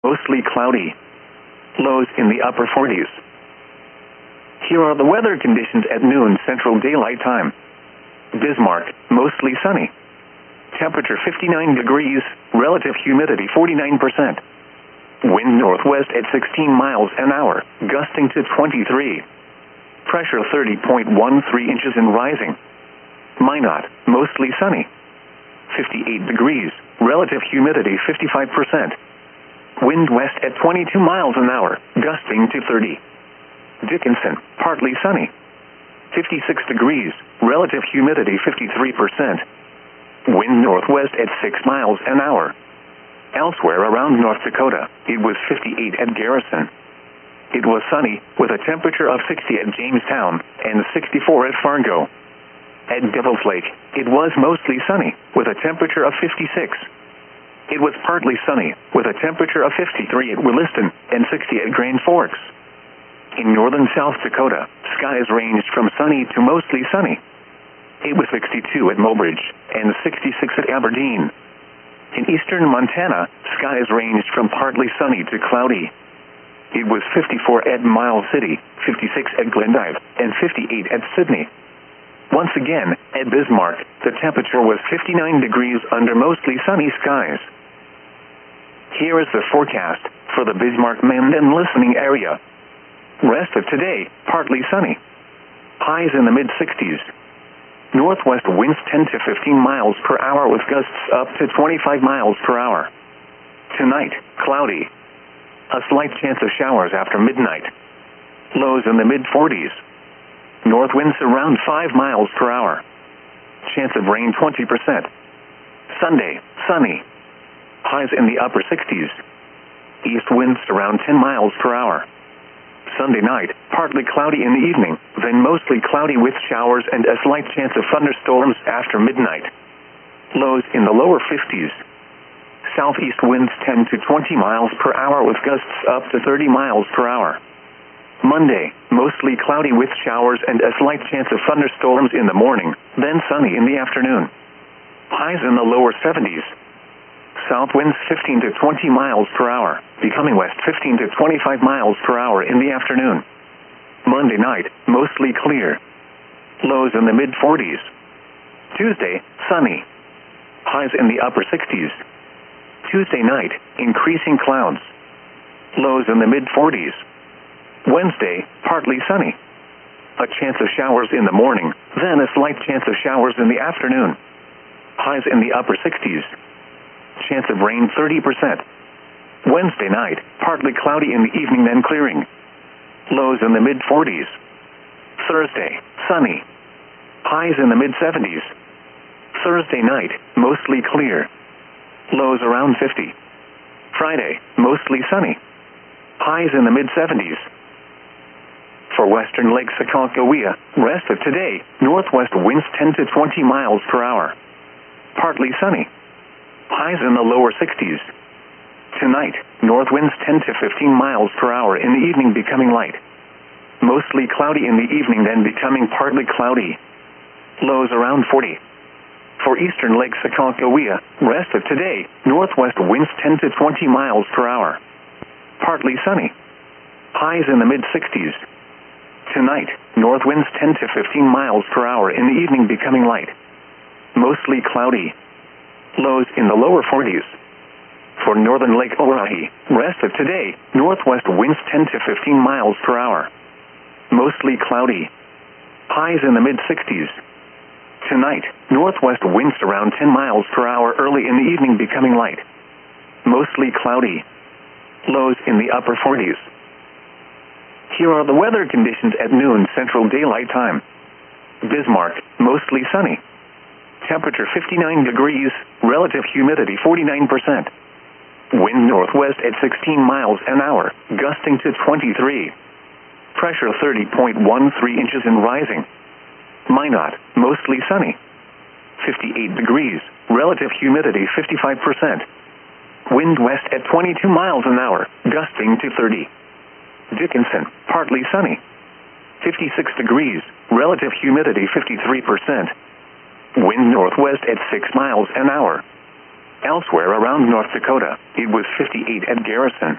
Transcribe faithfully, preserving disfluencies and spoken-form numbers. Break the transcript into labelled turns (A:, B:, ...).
A: mostly cloudy. Lows in the upper forties. Here are the weather conditions at noon Central Daylight Time. Bismarck, mostly sunny. Temperature fifty-nine degrees, relative humidity forty-nine percent. Wind northwest at sixteen miles an hour, gusting to twenty-three. Pressure thirty point one three inches and rising. Minot, mostly sunny. fifty-eight degrees, relative humidity fifty-five percent. Wind west at twenty-two miles an hour, gusting to thirty. Dickinson, partly sunny. fifty-six degrees, relative humidity fifty-three percent. Wind northwest at six miles an hour. Elsewhere around North Dakota, it was fifty-eight at Garrison. It was sunny, with a temperature of sixty at Jamestown and sixty-four at Fargo. At Devil's Lake, it was mostly sunny, with a temperature of fifty-six. It was partly sunny, with a temperature of fifty-three at Williston and sixty at Grand Forks. In northern South Dakota, skies ranged from sunny to mostly sunny. It was sixty-two at Mobridge and sixty-six at Aberdeen. In eastern Montana, skies ranged from partly sunny to cloudy. It was fifty-four at Miles City, fifty-six at Glendive, and fifty-eight at Sydney. Once again, at Bismarck, the temperature was fifty-nine degrees under mostly sunny skies. Here is the forecast for the Bismarck-Mandan listening area. Rest of today, partly sunny. Highs in the mid-sixties. Northwest winds ten to fifteen miles per hour with gusts up to twenty-five miles per hour. Tonight, cloudy. A slight chance of showers after midnight. Lows in the mid-forties. North winds around five miles per hour. Chance of rain twenty percent. Sunday, sunny. Highs in the upper sixties. East winds around ten miles per hour. Sunday night, partly cloudy in the evening, then mostly cloudy with showers and a slight chance of thunderstorms after midnight. Lows in the lower fifties. Southeast winds ten to twenty miles per hour with gusts up to thirty miles per hour. Monday, mostly cloudy with showers and a slight chance of thunderstorms in the morning, then sunny in the afternoon. Highs in the lower seventies. South winds fifteen to twenty miles per hour, becoming west fifteen to twenty-five miles per hour in the afternoon. Monday night, mostly clear. Lows in the mid-forties. Tuesday, sunny. Highs in the upper sixties. Tuesday night, increasing clouds. Lows in the mid-forties. Wednesday, partly sunny. A chance of showers in the morning, then a slight chance of showers in the afternoon. Highs in the upper sixties. Chance of rain thirty percent. Wednesday night, partly cloudy in the evening then clearing. Lows in the mid-forties. Thursday, sunny. Highs in the mid-seventies. Thursday night, mostly clear. Lows around fifty. Friday, mostly sunny. Highs in the mid-seventies. For western Lake Sakonkohea, rest of today, northwest winds ten to twenty miles per hour. Partly sunny. Highs in the lower sixties. Tonight, north winds ten to fifteen miles per hour in the evening becoming light. Mostly cloudy in the evening then becoming partly cloudy. Lows around forty. For eastern Lake Sakonkohea, rest of today, northwest winds ten to twenty miles per hour. Partly sunny. Highs in the mid-sixties. Tonight, north winds ten to fifteen miles per hour in the evening becoming light. Mostly cloudy. Lows in the lower forties. For northern Lake Oahe, rest of today, northwest winds ten to fifteen miles per hour. Mostly cloudy. Highs in the mid-sixties. Tonight, northwest winds around ten miles per hour early in the evening becoming light. Mostly cloudy. Lows in the upper forties. Here are the weather conditions at noon Central Daylight Time. Bismarck, mostly sunny. Temperature fifty-nine degrees, relative humidity forty-nine percent. Wind northwest at sixteen miles an hour, gusting to twenty-three. Pressure thirty point one three inches and rising. Minot, mostly sunny. fifty-eight degrees, relative humidity fifty-five percent. Wind west at twenty-two miles an hour, gusting to thirty. Dickinson, partly sunny. fifty-six degrees, relative humidity fifty-three percent. Wind northwest at six miles an hour. Elsewhere around North Dakota, it was fifty-eight at Garrison.